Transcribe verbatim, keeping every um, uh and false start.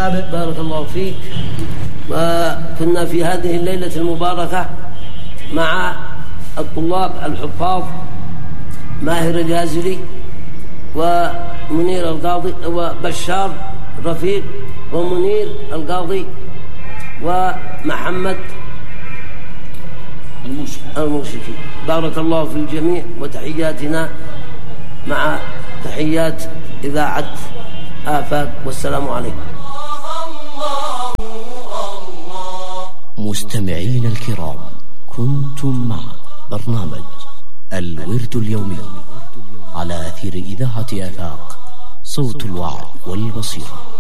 السابع. بارك الله فيك. وكنا في هذه الليلة المباركة مع الطلاب الحفاظ ماهر اليازلي ومنير القاضي وبشار رفيق ومنير القاضي ومحمد الموشكي. بارك الله في الجميع، وتحياتنا مع تحيات إذاعة آفاق، والسلام عليكم. مستمعين الكرام، كنتم مع برنامج الورد اليومي على أثير إذاعة آفاق، صوت الوعي والبصيرة.